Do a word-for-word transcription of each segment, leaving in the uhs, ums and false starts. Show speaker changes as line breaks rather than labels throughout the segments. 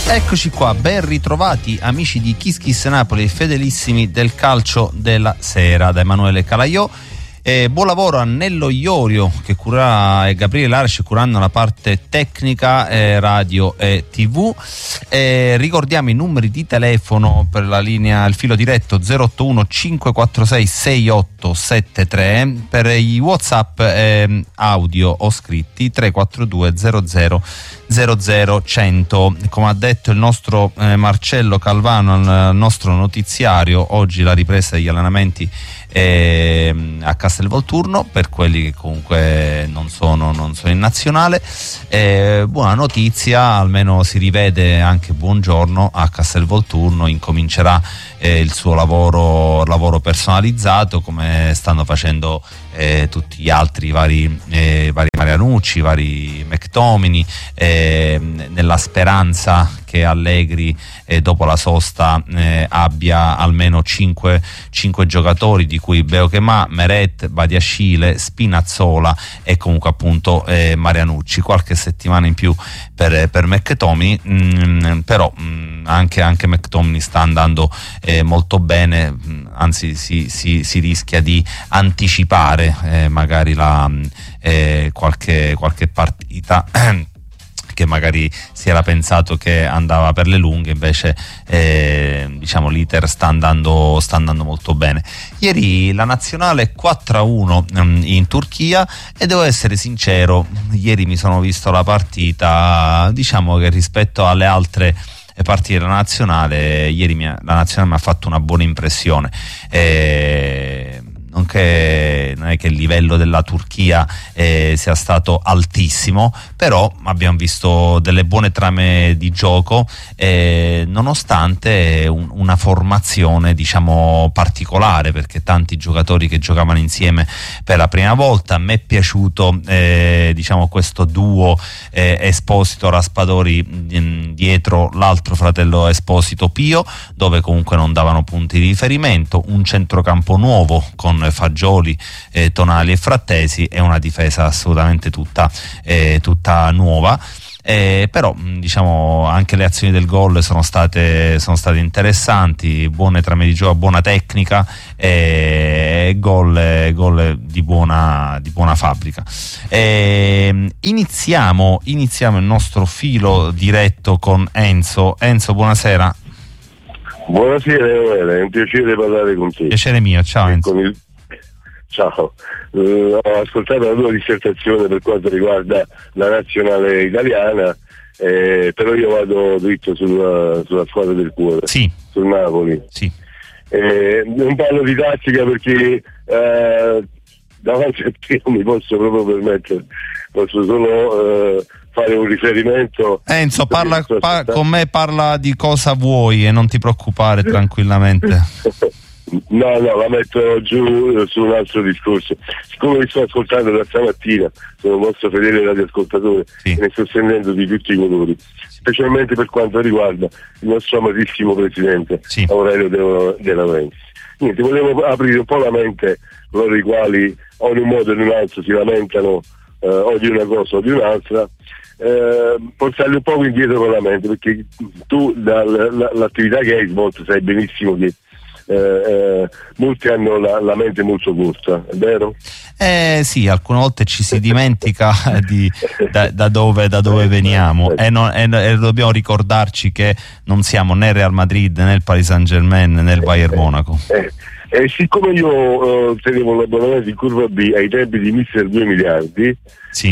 Eccoci qua, ben ritrovati amici di Kiss Kiss Napoli e fedelissimi del calcio della sera, da Emanuele Calaiò. Eh, buon lavoro a Nello Iorio che cura, e Gabriele Arce curando la parte tecnica, eh, radio e tv. Eh, ricordiamo i numeri di telefono per la linea, il filo diretto zero otto uno cinque quattro sei sei otto sette tre, per i WhatsApp eh, audio o scritti tre quattro due zero zero zero zero cento. Come ha detto il nostro eh, Marcello Calvano al nostro notiziario, oggi la ripresa degli allenamenti eh, a Castelvolturno per quelli che comunque non sono, non sono in nazionale. Eh, buona notizia, almeno si rivede anche Buongiorno a Castelvolturno, incomincerà eh, il suo lavoro, lavoro personalizzato come stanno facendo eh, tutti gli altri vari, eh, vari Marianucci, vari McTominay, eh, nella speranza che Allegri eh, dopo la sosta eh, abbia almeno cinque giocatori, di cui Beokema, Meret, Badiashile, Spinazzola e comunque appunto eh, Marianucci. Qualche settimana in più per, per McTominay, mh, però mh, anche, anche McTominay sta andando eh, molto bene, mh, anzi si, si, si rischia di anticipare eh, magari la, eh, qualche, qualche partita che magari si era pensato che andava per le lunghe, invece eh, diciamo l'iter sta andando, sta andando molto bene. Ieri la nazionale quattro a uno um, in Turchia, e devo essere sincero, ieri mi sono visto la partita, diciamo che rispetto alle altre partite della nazionale, ieri mia, la nazionale mi ha fatto una buona impressione. Eh, Non, che, non è che il livello della Turchia eh, sia stato altissimo, però abbiamo visto delle buone trame di gioco, eh, nonostante un, una formazione diciamo particolare, perché tanti giocatori che giocavano insieme per la prima volta. A me è piaciuto eh, diciamo questo duo eh, Esposito Raspadori mh, dietro l'altro fratello Esposito Pio, dove comunque non davano punti di riferimento, un centrocampo nuovo con Fagioli, eh, Tonali e Frattesi, e una difesa assolutamente tutta, eh, tutta nuova. Eh, però diciamo anche le azioni del gol sono state, sono state interessanti, buone trame di gioco, buona tecnica e eh, gol, eh, gol di buona, di buona fabbrica. Eh, iniziamo, iniziamo il nostro filo diretto con Enzo. Enzo, buonasera.
Buonasera Emanuele, è un piacere parlare con te.
Piacere mio, ciao Enzo.
Con il... Ciao, uh, ho ascoltato la tua dissertazione per quanto riguarda la nazionale italiana, eh, però io vado dritto sulla, sulla squadra del cuore,
sì.
sul Napoli.
Sì.
Eh, non parlo di tattica perché eh, davanti a te non mi posso proprio permettere, posso solo eh, fare un riferimento.
Enzo, parla, pa- con me parla di cosa vuoi e non ti preoccupare, tranquillamente.
No, no, la metto giù su un altro discorso. Siccome mi sto ascoltando da stamattina, sono vostro fedele radioascoltatore, sì. E ne sto sentendo di tutti i colori, specialmente per quanto riguarda il nostro amatissimo presidente, sì. Aurelio De, De Laurentiis. Niente, volevo aprire un po' la mente loro i quali o in un modo o in un altro si lamentano eh, o di una cosa o di un'altra, eh, portarli un po' indietro con la mente, perché tu dall'attività che hai svolto sai benissimo che Eh, eh, molti hanno la, la mente molto corta, è vero?
Eh sì, alcune volte ci si dimentica di, da, da dove, da dove veniamo, e, non, e, e dobbiamo ricordarci che non siamo né Real Madrid, né il Paris Saint Germain, né il Bayern
eh,
Monaco.
Eh, eh, siccome io eh, tenevo l'abbonamento in curva B ai tempi di mister due miliardi, sì.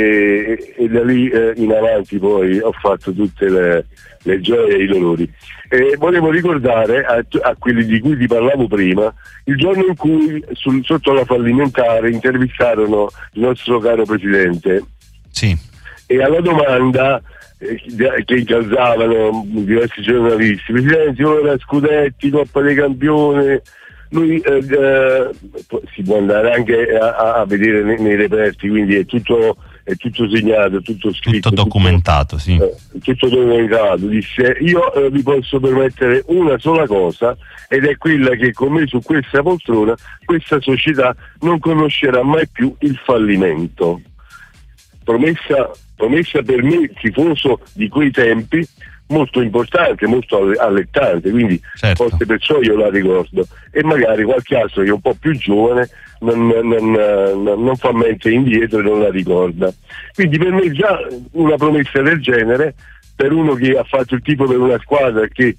e, e da lì eh, in avanti poi ho fatto tutte le, le gioie e i dolori. E volevo ricordare a, a quelli di cui ti parlavo prima il giorno in cui sul, sotto la fallimentare intervistarono il nostro caro presidente,
sì.
E alla domanda eh, che incalzavano diversi giornalisti, presidente, ora scudetti, Coppa dei Campioni, lui eh, eh, si può andare anche a, a vedere nei, nei reperti, quindi è tutto, è tutto segnato, tutto scritto,
tutto documentato,
tutto,
sì.
Eh, tutto documentato. Disse: io eh, vi posso permettere una sola cosa, ed è quella che con me su questa poltrona questa società non conoscerà mai più il fallimento. Promessa promessa per me, tifoso di quei tempi, molto importante, molto allettante, quindi
certo.
forse perciò io la ricordo, e magari qualche altro che è un po' più giovane non, non, non, non fa mente indietro e non la ricorda. Quindi per me già una promessa del genere, per uno che ha fatto il tifo per una squadra che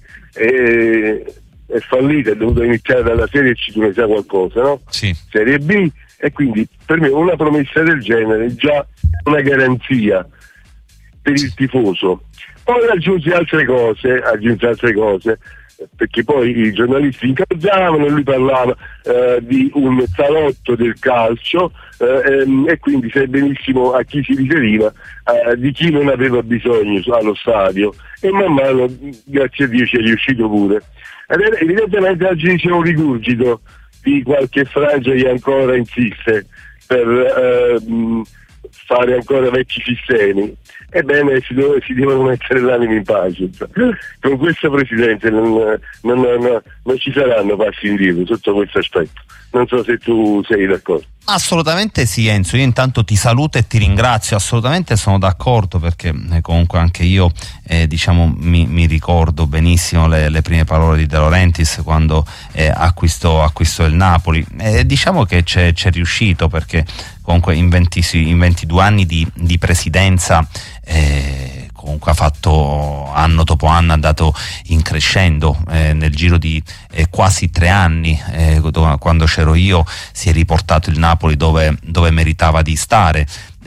è, è fallita, è dovuto iniziare dalla Serie C, tu ne sai qualcosa, no?
Sì.
Serie B, e quindi per me una promessa del genere è già una garanzia per il tifoso. Poi aggiunge altre cose, aggiunge altre cose, perché poi i giornalisti incalzavano e lui parlava eh, di un salotto del calcio eh, ehm, e quindi sai benissimo a chi si riferiva, eh, di chi non aveva bisogno allo stadio, e man mano, grazie a Dio, ci è riuscito pure. Ed evidentemente oggi c'è un rigurgito di qualche frangia che ancora insiste per eh, fare ancora vecchi sistemi. Ebbene, si, dove, si devono mettere l'anima in pace. Con questo presidente non, non, non, non ci saranno passi indietro sotto questo aspetto. Non so se tu sei d'accordo.
Assolutamente sì, Enzo, io intanto ti saluto e ti ringrazio, assolutamente sono d'accordo, perché eh, comunque anche io eh, diciamo mi, mi ricordo benissimo le, le prime parole di De Laurentiis quando eh, acquistò, acquistò il Napoli, e eh, diciamo che c'è, c'è riuscito, perché comunque in, venti, in ventidue anni di, di presidenza eh, comunque ha fatto anno dopo anno, è andato in crescendo, eh, nel giro di eh, quasi tre anni, eh, quando c'ero io si è riportato il Napoli dove, dove meritava di stare.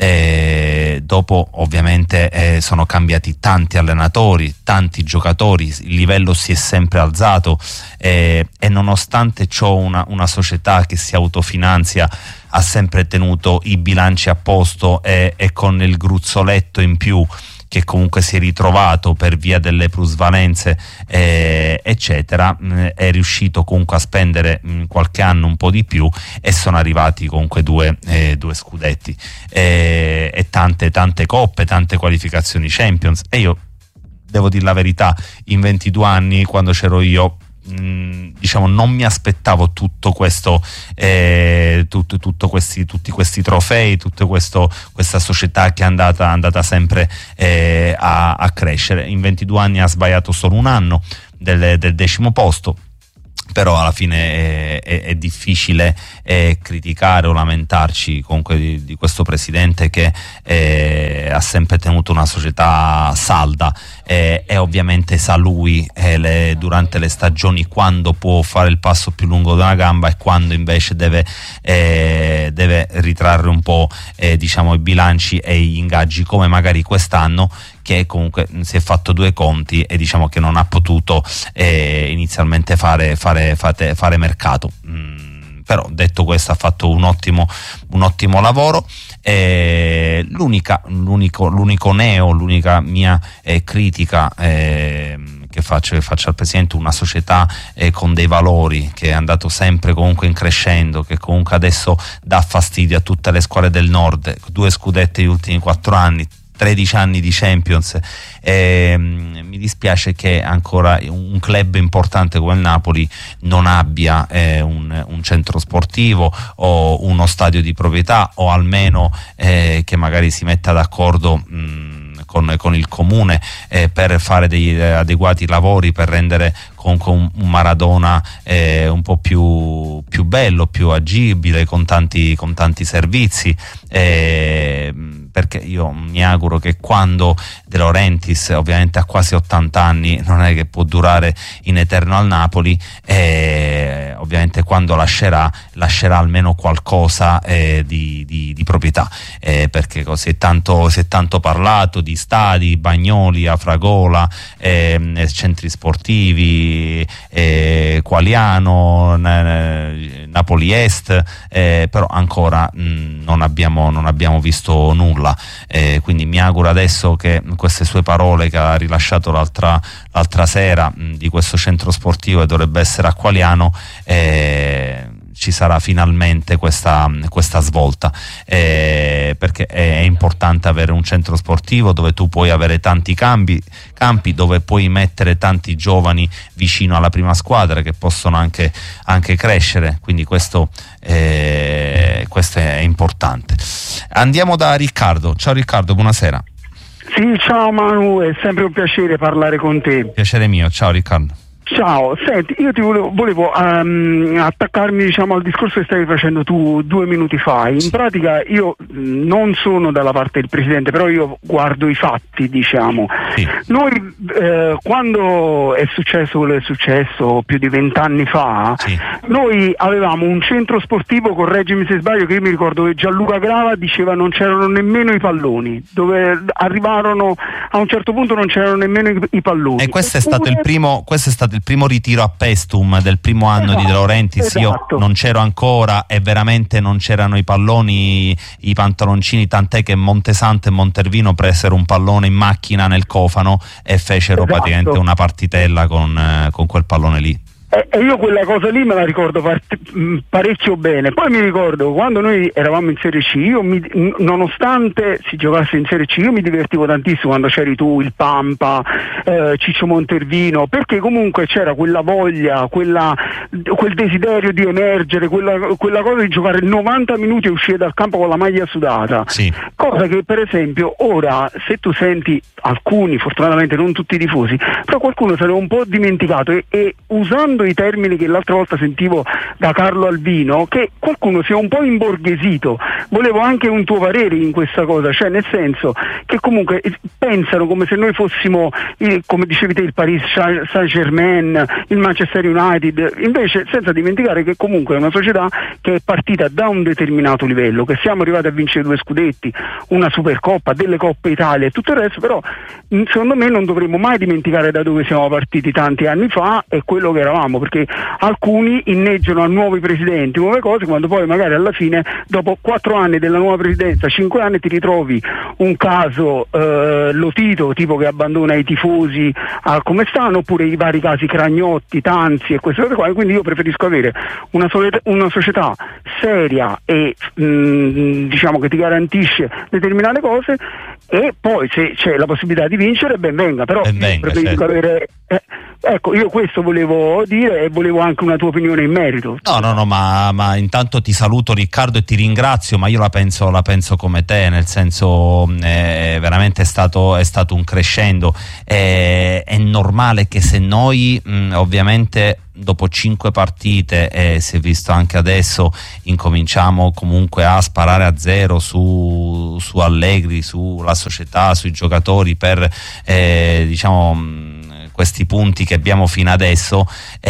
Eh, dopo ovviamente eh, sono cambiati tanti allenatori, tanti giocatori, il livello si è sempre alzato, eh, e nonostante ciò una, una società che si autofinanzia ha sempre tenuto i bilanci a posto, e, e con il gruzzoletto in più che comunque si è ritrovato per via delle plusvalenze eh, eccetera, mh, è riuscito comunque a spendere mh, qualche anno un po' di più, e sono arrivati comunque due, eh, due scudetti eh, e tante tante coppe, tante qualificazioni Champions. E io devo dire la verità, in ventidue anni, quando c'ero io, mh, diciamo non mi aspettavo tutto questo eh, tutto, tutto questi, tutti questi trofei, tutta questo, questa società che è andata, andata sempre eh, a, a crescere. In ventidue anni ha sbagliato solo un anno del, del decimo posto, però alla fine è, è, è difficile eh, criticare o lamentarci comunque di, di questo presidente che eh, ha sempre tenuto una società salda, eh, e ovviamente sa lui eh, le, durante le stagioni quando può fare il passo più lungo di una gamba e quando invece deve, eh, deve ritrarre un po' eh, diciamo i bilanci e gli ingaggi, come magari quest'anno, che comunque si è fatto due conti e diciamo che non ha potuto eh, inizialmente fare, fare, fate, fare mercato. Mm, però detto questo ha fatto un ottimo, un ottimo lavoro. Eh, l'unica, l'unico, l'unico neo, l'unica mia eh, critica eh, che faccio, che faccio al Presidente, una società eh, con dei valori, che è andato sempre comunque in crescendo, che comunque adesso dà fastidio a tutte le squadre del nord, due scudetti negli ultimi quattro anni, tredici anni di Champions. Eh, mi dispiace che ancora un club importante come il Napoli non abbia eh, un, un centro sportivo o uno stadio di proprietà, o almeno eh, che magari si metta d'accordo mh, Con, con il comune eh, per fare degli eh, adeguati lavori per rendere comunque un, un Maradona eh, un po' più, più bello, più agibile, con tanti, con tanti servizi, eh, perché io mi auguro che quando De Laurentiis, ovviamente ha quasi ottanta anni, non è che può durare in eterno al Napoli, eh, ovviamente quando lascerà lascerà almeno qualcosa eh, di, di, di proprietà, eh, perché si è tanto, si è tanto parlato di stadi, Bagnoli, Afragola, eh, centri sportivi, eh, Qualiano, eh, Napoli Est, eh, però ancora mh, non, abbiamo, non abbiamo visto nulla, eh, quindi mi auguro adesso che queste sue parole che ha rilasciato l'altra, l'altra sera mh, di questo centro sportivo che dovrebbe essere a Qualiano, eh, ci sarà finalmente questa, questa svolta, eh, perché è, è importante avere un centro sportivo dove tu puoi avere tanti campi, campi dove puoi mettere tanti giovani vicino alla prima squadra che possono anche, anche crescere, quindi questo, eh, questo è importante. Andiamo da Riccardo. Ciao Riccardo, buonasera.
Sì, ciao Manu, è sempre un piacere parlare con te.
Piacere mio, ciao Riccardo.
Ciao, senti, io ti volevo, volevo um, attaccarmi diciamo al discorso che stavi facendo tu due minuti fa. In pratica io non sono dalla parte del Presidente, però io guardo i fatti, diciamo. Sì. Noi eh, quando è successo quello che è successo più di vent'anni fa, sì. Noi avevamo un centro sportivo, correggimi se sbaglio, che io mi ricordo che Gianluca Grava diceva non c'erano nemmeno i palloni, dove arrivarono a un certo punto non c'erano nemmeno i, i palloni.
E questo è stato il primo, questo è stato il primo ritiro a Pestum del primo anno, esatto, di De Laurentiis. Esatto. Io non c'ero ancora e veramente non c'erano i palloni, i pantaloncini, tant'è che Montesanto e Montervino presero un pallone in macchina nel cofano e fecero, esatto, praticamente una partitella con, eh, con quel pallone lì.
E io quella cosa lì me la ricordo parecchio bene. Poi mi ricordo quando noi eravamo in Serie C, io mi, nonostante si giocasse in Serie C, io mi divertivo tantissimo quando c'eri tu, il Pampa, eh, Ciccio Montervino, perché comunque c'era quella voglia, quella, quel desiderio di emergere, quella, quella cosa di giocare novanta minuti e uscire dal campo con la maglia sudata.
Sì.
Cosa che per esempio ora, se tu senti alcuni, fortunatamente non tutti i tifosi, però qualcuno se l'è un po' dimenticato e, e usando i termini che l'altra volta sentivo da Carlo Albino, che qualcuno si è un po' imborghesito. Volevo anche un tuo parere in questa cosa, cioè nel senso che comunque pensano come se noi fossimo, il, come dicevi te, il Paris Saint-Germain, il Manchester United, invece senza dimenticare che comunque è una società che è partita da un determinato livello, che siamo arrivati a vincere due scudetti, una Supercoppa, delle Coppe Italia e tutto il resto, però secondo me non dovremmo mai dimenticare da dove siamo partiti tanti anni fa e quello che eravamo, perché alcuni inneggiano a nuovi presidenti, nuove cose, quando poi magari alla fine dopo quattro anni della nuova presidenza, cinque anni, ti ritrovi un caso eh, Lotito, tipo che abbandona i tifosi a come stanno, oppure i vari casi Cragnotti, Tanzi e queste cose qua. Quindi io preferisco avere una, soleta, una società seria e mh, diciamo che ti garantisce determinate cose, e poi se c'è la possibilità di vincere ben venga, però
ben venga,
preferisco
certo.
avere eh, ecco, io questo volevo dire e volevo anche una tua opinione in merito.
No, no, no, ma, ma intanto ti saluto Riccardo e ti ringrazio, ma io la penso, la penso come te, nel senso eh, veramente è stato, è stato un crescendo. Eh, è normale che se noi mh, ovviamente dopo cinque partite, e eh, si è visto anche adesso, incominciamo comunque a sparare a zero su, su Allegri, sulla società, sui giocatori per eh, diciamo mh, questi punti che abbiamo fino adesso,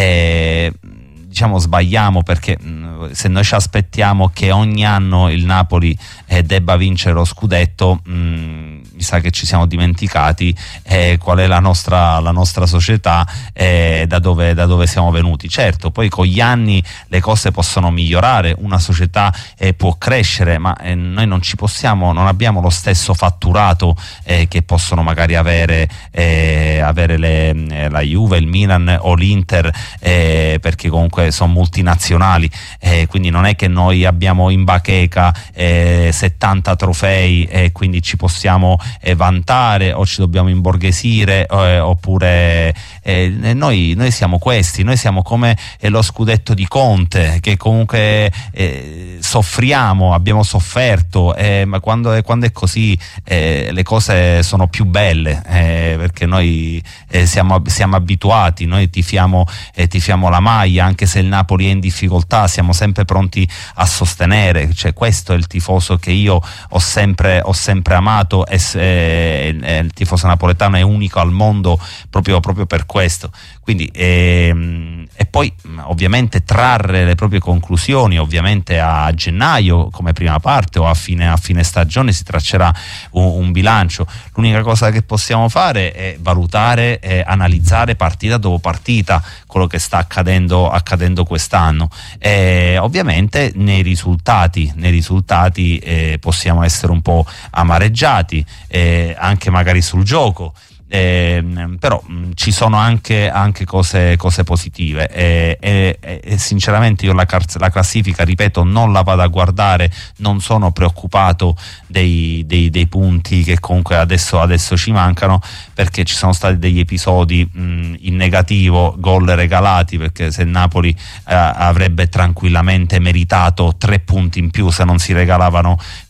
eh, diciamo sbagliamo, perché mh, se noi ci aspettiamo che ogni anno il Napoli eh, debba vincere lo scudetto, mh, mi sa che ci siamo dimenticati eh, qual è la nostra, la nostra società, eh, da, dove, da dove siamo venuti. Certo, poi con gli anni le cose possono migliorare, una società eh, può crescere, ma eh, noi non ci possiamo, non abbiamo lo stesso fatturato eh, che possono magari avere, eh, avere le, eh, la Juve, il Milan o l'Inter, eh, perché comunque sono multinazionali, eh, quindi non è che noi abbiamo in bacheca eh, settanta trofei e quindi ci possiamo eh, vantare o ci dobbiamo imborghesire, eh, oppure eh, noi, noi siamo questi, noi siamo come eh, lo scudetto di Conte, che comunque eh, soffriamo, abbiamo sofferto, eh, ma quando è, quando è così eh, le cose sono più belle, eh, perché noi eh, siamo, siamo abituati, noi tifiamo, eh, tifiamo la maglia, anche se il Napoli è in difficoltà siamo sempre pronti a sostenere, cioè questo è il tifoso che io ho sempre, ho sempre amato, e eh, il tifoso napoletano è unico al mondo proprio, proprio per questo. Quindi ehm, e poi ovviamente trarre le proprie conclusioni, ovviamente a gennaio come prima parte o a fine, a fine stagione si traccerà un, un bilancio. L'unica cosa che possiamo fare è valutare e analizzare partita dopo partita quello che sta accadendo, accadendo quest'anno, e ovviamente nei risultati, nei risultati eh, possiamo essere un po' amareggiati, eh, anche magari sul gioco. Eh, però mh, ci sono anche, anche cose, cose positive, e, e, e sinceramente io la, la classifica, ripeto, non la vado a guardare, non sono preoccupato dei, dei, dei punti che comunque adesso, adesso ci mancano, perché ci sono stati degli episodi mh, in negativo, gol regalati, perché se il Napoli eh, avrebbe tranquillamente meritato tre punti in più se non si regalavano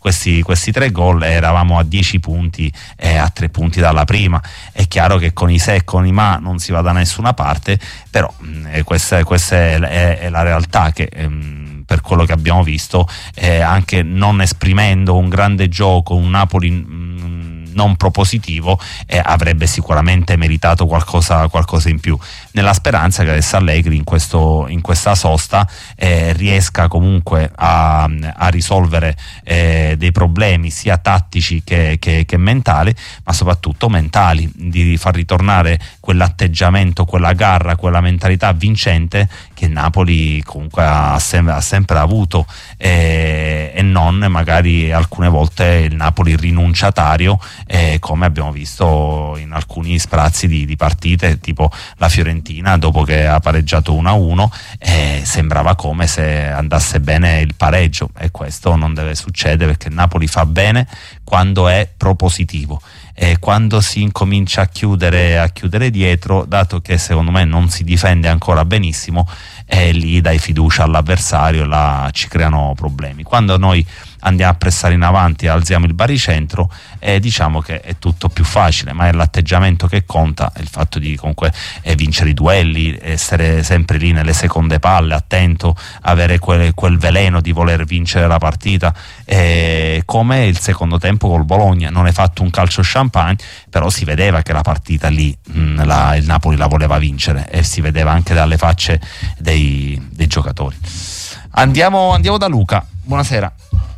questi, questi tre gol eravamo a dieci punti e a tre punti dalla prima. È chiaro che con i se e con i ma non si va da nessuna parte, però eh, questa, questa è, è, è la realtà che ehm, per quello che abbiamo visto, eh, anche non esprimendo un grande gioco, un Napoli mh, non propositivo, eh, avrebbe sicuramente meritato qualcosa, qualcosa in più, nella speranza che adesso Allegri in, questo, in questa sosta eh, riesca comunque a, a risolvere eh, dei problemi sia tattici che, che, che mentali, ma soprattutto mentali, di far ritornare quell'atteggiamento, quella garra, quella mentalità vincente che Napoli comunque ha, sem- ha sempre avuto, eh, e non magari alcune volte il Napoli rinunciatario, eh, come abbiamo visto in alcuni sprazzi di, di partite, tipo la Fiorentina dopo che ha pareggiato uno a uno, eh, sembrava come se andasse bene il pareggio, e questo non deve succedere, perché il Napoli fa bene quando è propositivo. E quando si incomincia a chiudere, a chiudere dietro, dato che secondo me non si difende ancora benissimo, e lì dai fiducia all'avversario, là ci creano problemi. Quando noi andiamo a pressare in avanti e alziamo il baricentro, eh, diciamo che è tutto più facile, ma è l'atteggiamento che conta, è il fatto di comunque eh, vincere i duelli, essere sempre lì nelle seconde palle, attento, avere quel, quel veleno di voler vincere la partita, eh, come il secondo tempo col Bologna. Non è fatto un calcio champagne, però si vedeva che la partita lì mh, la, il Napoli la voleva vincere, e si vedeva anche dalle facce dei, dei giocatori. Andiamo, andiamo da Luca, buonasera.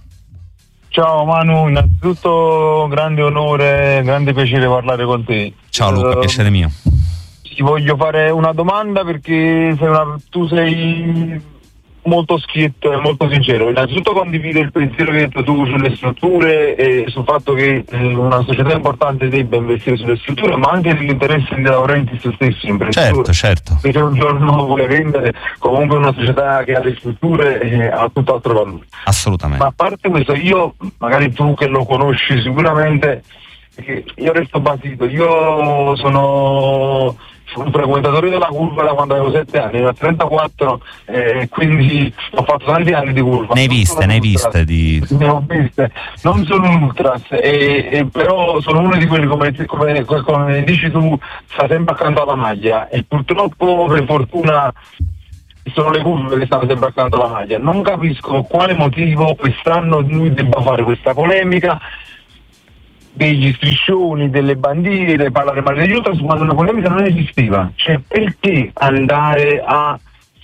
Ciao Manu, innanzitutto grande onore, grande piacere parlare con te.
Ciao Luca, uh, piacere mio.
Ti voglio fare una domanda, perché sei una, tu sei molto schietto e molto sincero. Innanzitutto condivido il pensiero che hai detto tu sulle strutture e sul fatto che eh, una società importante debba investire sulle strutture, ma anche nell'interesse dei lavoratori stessi.
Certo, certo.
Se un giorno vuole vendere, comunque una società che ha le strutture eh, ha tutt'altro valore.
Assolutamente.
Ma a parte questo, io, magari tu che lo conosci sicuramente, io resto basito, io sono un frequentatore della curva da quando avevo sette anni, ne ho trentaquattro, eh, quindi ho fatto tanti anni di curva.
Ne hai viste, ne hai viste di...
Ne ho viste, non sono un ultras, e, e però sono uno di quelli, come, come, come dici tu, sta sempre accanto alla maglia, e purtroppo per fortuna sono le curve che stanno sempre accanto alla maglia. Non capisco quale motivo quest'anno lui debba fare questa polemica degli striscioni, delle bandiere, parlare male degli ultras quando una polemica non esisteva. Cioè, perché andare a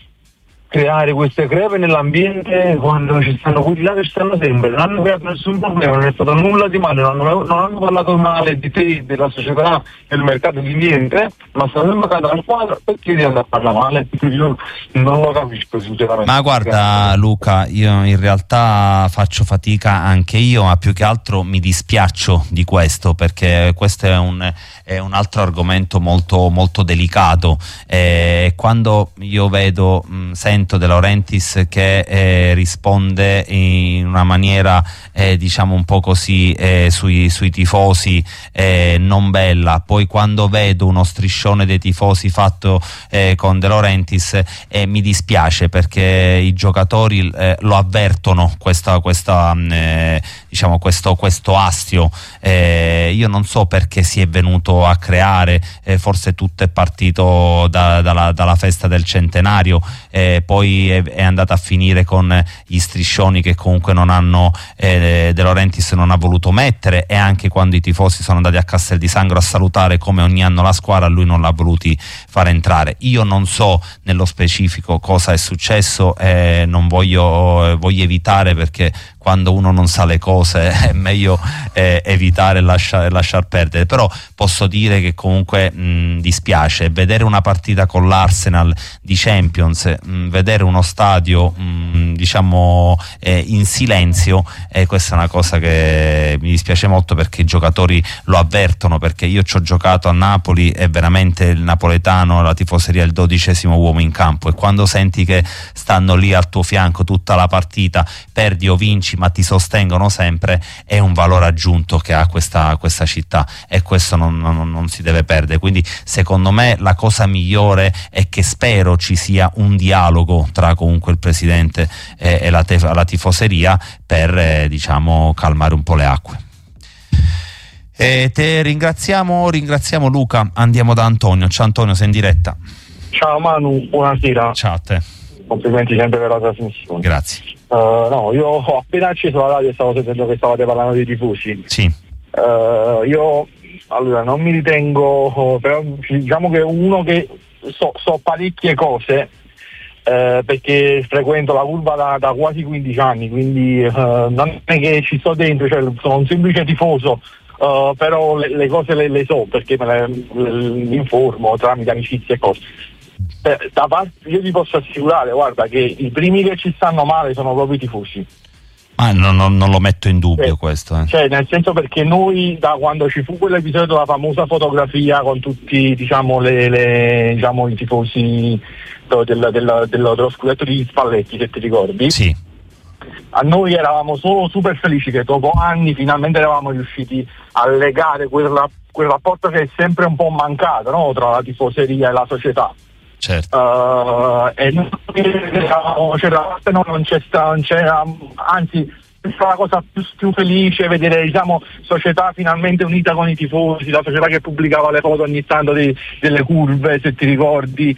creare queste crepe nell'ambiente quando ci stanno quelli là che stanno sempre? Non hanno creato nessun problema, non è stato nulla di male, non hanno, non hanno parlato male di te, della società, del mercato, di niente, ma stanno sempre accanto al quadro. Perché devi andare a parlare male? Io non lo capisco sinceramente.
Ma guarda Luca, io in realtà faccio fatica anche io, ma più che altro mi dispiaccio di questo, perché questo è un, è un altro argomento molto, molto delicato. Eh, quando io vedo, mh, sento De Laurentiis che eh, risponde in una maniera eh, diciamo un po' così eh, sui, sui tifosi, eh, non bella, poi quando vedo uno striscione dei tifosi fatto eh, con De Laurentiis, eh, mi dispiace, perché i giocatori eh, lo avvertono questa, questa, eh, diciamo questo, questo astio. Eh, io non so perché si è venuto a creare, eh, forse tutto è partito da, dalla, dalla festa del centenario, eh, poi è, è andata a finire con gli striscioni che comunque non hanno eh, De Laurentiis non ha voluto mettere, e anche quando i tifosi sono andati a Castel di Sangro a salutare come ogni anno la squadra, lui non l'ha voluti far entrare. Io non so nello specifico cosa è successo, eh, non voglio, eh, voglio evitare, perché quando uno non sa le cose è meglio eh, evitare e lasciar, lasciar perdere. Però posso dire che comunque mh, dispiace vedere una partita con l'Arsenal di Champions, mh, vedere uno stadio mh, diciamo eh, in silenzio, e eh, questa è una cosa che mi dispiace molto, perché i giocatori lo avvertono, perché io ci ho giocato a Napoli e veramente il napoletano, la tifoseria è il dodicesimo uomo in campo, e quando senti che stanno lì al tuo fianco tutta la partita, perdi o vinci ma ti sostengono sempre, è un valore aggiunto che ha questa, questa città, e questo non, non, non si deve perdere. Quindi secondo me la cosa migliore è che spero ci sia un dialogo dialogo tra comunque il presidente e, e la, te, la tifoseria per eh, diciamo calmare un po' le acque. E te ringraziamo, ringraziamo Luca, andiamo da Antonio. Ciao Antonio, sei in diretta.
Ciao Manu, buonasera.
Ciao a te.
Complimenti sempre per la trasmissione.
Grazie.
Uh, no, io ho appena acceso la radio e stavo sentendo che stavate parlando dei tifosi.
Sì.
Uh, io allora non mi ritengo, però diciamo che uno che so, so parecchie cose, uh, perché frequento la curva da, da quasi quindici anni, quindi uh, non è che ci sto dentro, cioè sono un semplice tifoso. Uh, però le, le cose le, le so perché me le, le, le informo tramite amicizie e cose. Eh, da parte, io ti posso assicurare, guarda, che i primi che ci stanno male sono proprio i tifosi.
Ah, no, no, non lo metto in dubbio, eh, questo. Eh.
Cioè, nel senso, perché noi da quando ci fu quell'episodio della famosa fotografia con tutti, diciamo, le, le diciamo i tifosi del, del, del, dello, dello scudetto di Spalletti, se ti ricordi?
Sì.
A noi eravamo solo super felici che dopo anni finalmente eravamo riusciti a legare quel, quel rapporto che è sempre un po' mancato, no? Tra la tifoseria e la società.
Certo.
Uh, e noi c'era, no, non c'è non c'era, anzi la cosa più, più felice vedere, diciamo, società finalmente unita con i tifosi, la società che pubblicava le foto ogni tanto di, delle curve, se ti ricordi,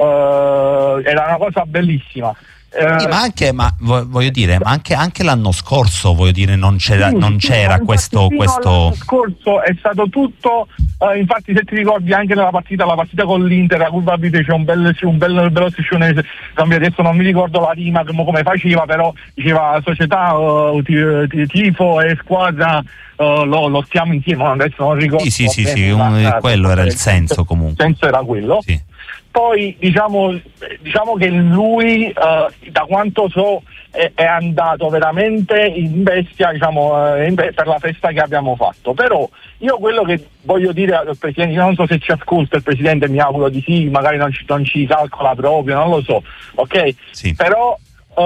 uh, era una cosa bellissima.
Sì, ma anche, ma voglio dire, ma anche, anche l'anno scorso, voglio dire, non c'era,
sì,
non c'era
sì,
questo, questo...
L'anno scorso è stato tutto, uh, infatti se ti ricordi anche nella partita, la partita con l'Inter, la curva vite c'è un bel, un bel, bello striscione, adesso non mi ricordo la rima come, come faceva, però diceva società, uh, tifo e squadra, uh, lo, lo stiamo insieme, adesso non ricordo.
Sì, sì, sì, sì, un, quello era il senso comunque.
Il senso era quello.
Sì.
Poi diciamo, diciamo che lui, uh, da quanto so, è, è andato veramente in bestia, diciamo, uh, in be- per la festa che abbiamo fatto. Però io quello che voglio dire al Presidente, io non so se ci ascolta il Presidente, mi auguro di sì, magari non ci, non ci calcola proprio, non lo so, ok?
Sì.
Però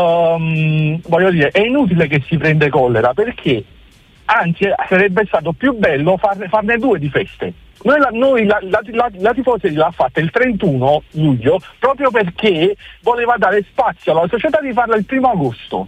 um, voglio dire, è inutile che si prende collera, perché anzi sarebbe stato più bello farne, farne due di feste. Noi, la, noi la, la, la, la tifoseria l'ha fatta il trentuno luglio proprio perché voleva dare spazio alla società di farla il primo agosto.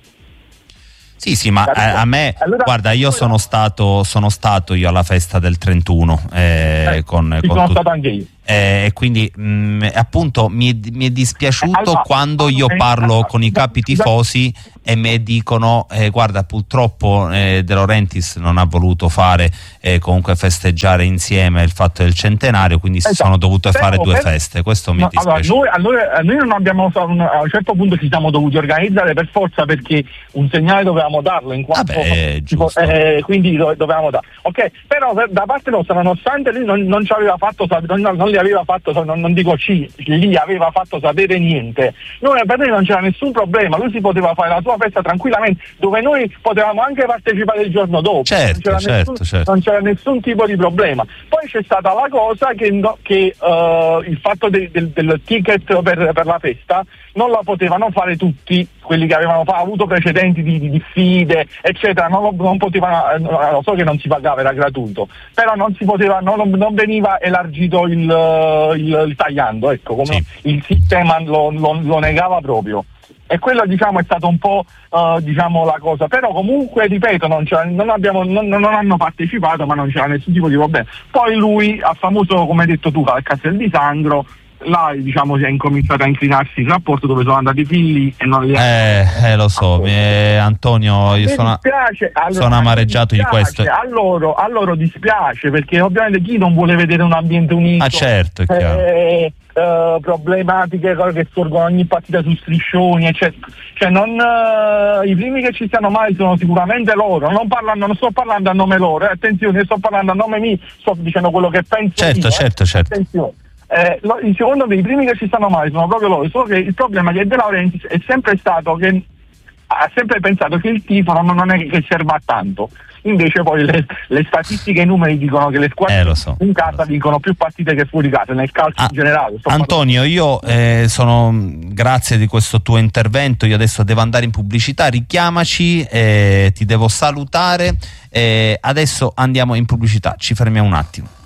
Sì, sì, ma a, a me, allora, guarda, io sono stato, sono stato io alla festa del trentuno, eh,
eh,
con,
ci
con
sono
tu-
stato anche io.
E eh, quindi mh, appunto mi è, mi è dispiaciuto
allora,
quando io
allora,
parlo
allora,
con i capi tifosi e mi dicono eh, guarda, purtroppo eh, De Laurentiis non ha voluto fare eh, comunque festeggiare insieme il fatto del centenario, quindi si
esatto,
sono dovute
però,
fare due
però,
feste. Questo mi
no,
dispiace.
Allora, noi, allora, noi non abbiamo, a un certo punto ci siamo dovuti organizzare per forza, perché un segnale dovevamo darlo, in quanto
Vabbè,
tipo, eh, quindi do, dovevamo darlo. Ok, però per, da parte nostra, nonostante lui non, non ci aveva fatto non, non li aveva fatto non, non dico ci, gli aveva fatto sapere niente, noi, per noi non c'era nessun problema, lui si poteva fare la sua festa tranquillamente, dove noi potevamo anche partecipare il giorno dopo.
Certo,
non c'era,
certo,
nessun,
certo.
non c'era nessun tipo di problema. Poi c'è stata la cosa che, no, che uh, il fatto de, del, del ticket per, per la festa non la potevano fare tutti quelli che avevano fa, avuto precedenti di, di diffide eccetera, non, non potevano, eh, lo so che non si pagava, era gratuito, però non si poteva, non, non veniva elargito il, il, il tagliando, ecco, come
sì.
Il sistema lo, lo, lo negava proprio. E quello, diciamo, è stato un po' uh, diciamo la cosa, però comunque ripeto non, non, abbiamo, non, non hanno partecipato, ma non c'era nessun tipo di problema. Poi lui, al famoso, come hai detto tu, al Castel di Sangro, là, diciamo, si è incominciato a inclinarsi il rapporto, dove sono andati figli e non li ha...
Eh, eh lo so, eh, Antonio, io sono,
allora,
sono amareggiato di questo.
A loro, a loro dispiace, perché ovviamente chi non vuole vedere un ambiente unito?
Ah, certo, è chiaro.
Eh, Uh, problematiche che sorgono ogni partita su striscioni, eccetera. Cioè non uh, i primi che ci stanno male sono sicuramente loro, non parlando, non sto parlando a nome loro, eh, attenzione, sto parlando a nome mio, sto dicendo quello che penso
certo,
io,
certo,
eh.
certo.
Attenzione. Eh, lo, secondo me i primi che ci stanno male sono proprio loro, solo che il problema è che De Laurentiis è sempre stato che ha sempre pensato che il tifo non, non è che serva a tanto. Invece poi le, le statistiche e i numeri dicono che le squadre
eh, lo so,
in casa vincono più partite che fuori casa, nel calcio
ah,
in generale.
Antonio, io eh, sono grazie di questo tuo intervento, io adesso devo andare in pubblicità, richiamaci, eh, ti devo salutare, eh, adesso andiamo in pubblicità, ci fermiamo un attimo.